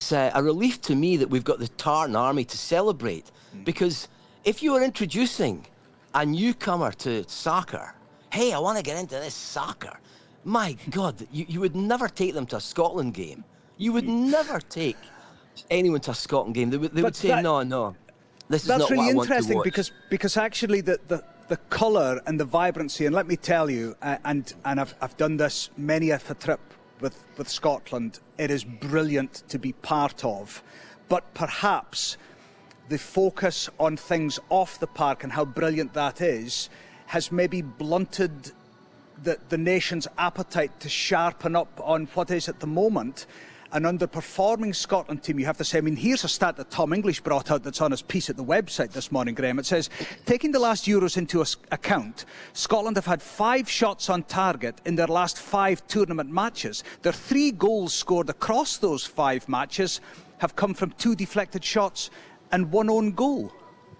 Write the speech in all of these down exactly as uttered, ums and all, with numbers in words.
it's uh, a relief to me that we've got the Tartan Army to celebrate. Mm. Because if you were introducing a newcomer to soccer, hey, I want to get into this soccer, my God, you, you would never take them to a Scotland game. You would never take anyone to a Scotland game. They would, they would say, that, no, no, this is not what I want to watch. That's really interesting because, because actually the, the, the colour and the vibrancy, and let me tell you, uh, and, and I've, I've done this many a trip with, with Scotland, it is brilliant to be part of. But perhaps the focus on things off the park and how brilliant that is has maybe blunted the, the nation's appetite to sharpen up on what is at the moment an underperforming Scotland team, you have to say. I mean, here's a stat that Tom English brought out that's on his piece at the website this morning, Graham. It says, taking the last Euros into account, Scotland have had five shots on target in their last five tournament matches. Their three goals scored across those five matches have come from two deflected shots and one own goal.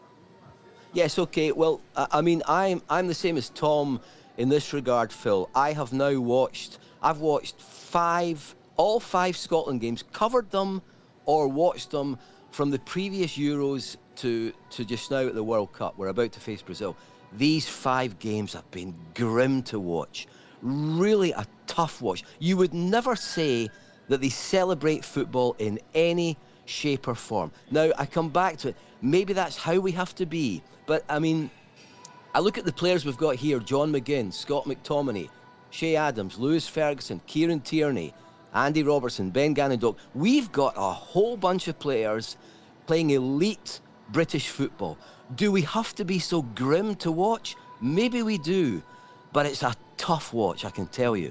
Yes, okay. Well, I mean, I'm, I'm the same as Tom in this regard, Phil. I have now watched, I've watched five... all five Scotland games, covered them or watched them from the previous Euros to, to just now at the World Cup. We're about to face Brazil. These five games have been grim to watch. Really a tough watch. You would never say that they celebrate football in any shape or form. Now, I come back to it. Maybe that's how we have to be. But, I mean, I look at the players we've got here. John McGinn, Scott McTominay, Shea Adams, Lewis Ferguson, Kieran Tierney, Andy Robertson, Ben Gannon-Doak. We've got a whole bunch of players playing elite British football. Do we have to be so grim to watch? Maybe we do, but it's a tough watch, I can tell you.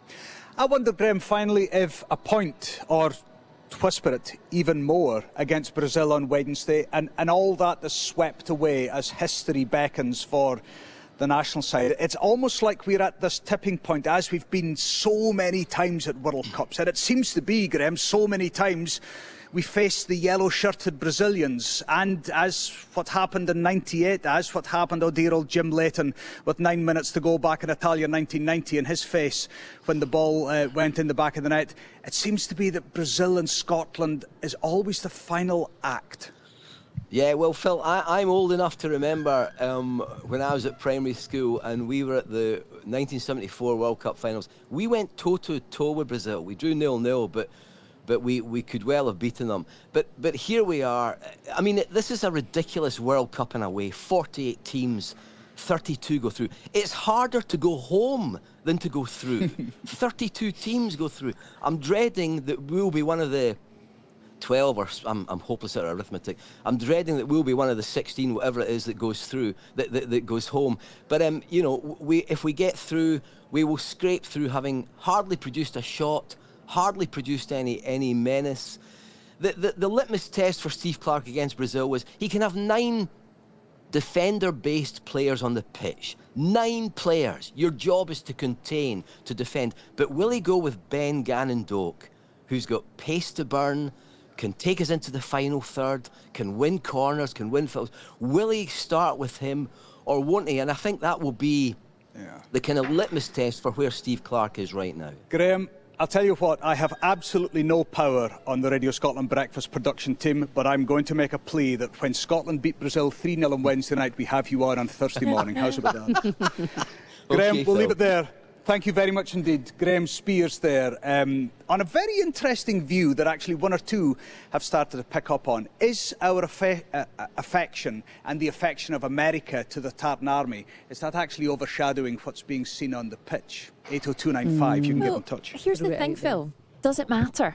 I wonder, Graham, finally, if a point, or whisper it even more, against Brazil on Wednesday, and, and all that is swept away as history beckons for the national side. It's almost like we're at this tipping point, as we've been so many times at World Cups. And it seems to be, Graham, so many times we face the yellow-shirted Brazilians. And as what happened in ninety-eight, as what happened, oh dear old Jim Leighton, with nine minutes to go back in Italia nineteen ninety, and his face when the ball uh, went in the back of the net. It seems to be that Brazil and Scotland is always the final act. Yeah, well, Phil, I, I'm old enough to remember um, when I was at primary school and we were at the nineteen seventy-four World Cup finals. We went toe-to-toe with Brazil. We drew nil nil, but but we, we could well have beaten them. But but here we are. I mean, this is a ridiculous World Cup in a way. forty-eight teams, thirty-two go through. It's harder to go home than to go through. thirty-two teams go through. I'm dreading that we'll be one of the twelve, or I'm, I'm hopeless at arithmetic. I'm dreading that we'll be one of the sixteen, whatever it is, that goes through, that, that, that goes home. But, um, you know, we, if we get through, we will scrape through having hardly produced a shot, hardly produced any, any menace. The, the, the litmus test for Steve Clarke against Brazil was he can have nine defender-based players on the pitch. Nine players. Your job is to contain, to defend. But will he go with Ben Gannon-Doak, who's got pace to burn, can take us into the final third, can win corners, can win fouls? Will he start with him or won't he? And I think that will be yeah. the kind of litmus test for where Steve Clarke is right now. Graham, I'll tell you what, I have absolutely no power on the Radio Scotland Breakfast production team, but I'm going to make a plea that when Scotland beat Brazil three nil on Wednesday night, we have you on on Thursday morning. How's about that? Graham, okay, we'll Phil. leave it there. Thank you very much indeed. Graham Spears there, um, on a very interesting view that actually one or two have started to pick up on. Is our affe uh, affection and the affection of America to the Tartan Army, is that actually overshadowing what's being seen on the pitch? eight oh two nine five, mm. you can well, get in touch. Here's the thing, Phil. Does it matter?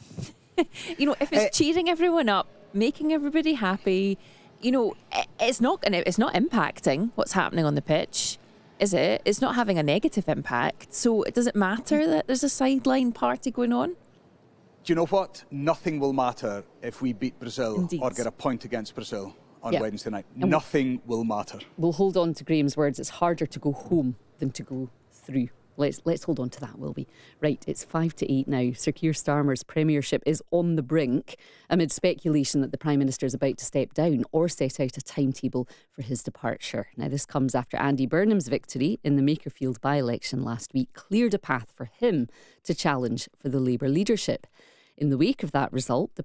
You know, if it's uh, cheering everyone up, making everybody happy, you know, it's not gonna, it's not impacting what's happening on the pitch. Is it? It's not having a negative impact. So does it matter that there's a sideline party going on? Do you know what? Nothing will matter if we beat Brazil Indeed. or get a point against Brazil on yeah. Wednesday night. And Nothing will matter. We'll hold on to Graham's words. It's harder to go home than to go through. Let's let's hold on to that, will we? Right, it's five to eight now. Sir Keir Starmer's premiership is on the brink amid speculation that the Prime Minister is about to step down or set out a timetable for his departure. Now, this comes after Andy Burnham's victory in the Makerfield by-election last week cleared a path for him to challenge for the Labour leadership. In the wake of that result, the